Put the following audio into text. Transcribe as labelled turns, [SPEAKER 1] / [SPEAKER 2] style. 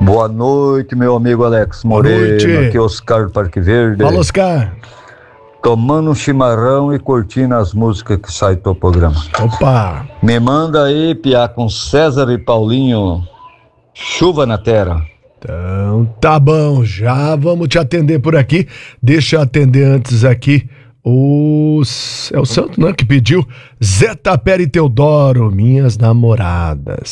[SPEAKER 1] Boa noite, meu amigo Alex Moreira. Aqui é Oscar do Parque Verde.
[SPEAKER 2] Fala, Oscar.
[SPEAKER 1] Tomando um chimarrão e curtindo as músicas que saem do teu programa.
[SPEAKER 2] Opa!
[SPEAKER 1] Me manda aí, Piá, com César e Paulinho, Chuva na Terra.
[SPEAKER 2] Então, tá bom, já vamos te atender por aqui. Deixa eu atender antes aqui é o Santo, né, que pediu Zé Tapera e Teodoro, minhas namoradas.